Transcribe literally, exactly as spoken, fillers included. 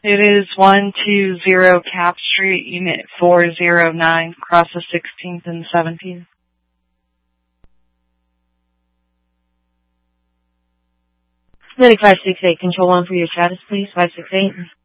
It is one two zero Cap Street, Unit four zero nine, across the sixteenth and seventeenth. Medic five six eight, Control one for your status, please. five six eight.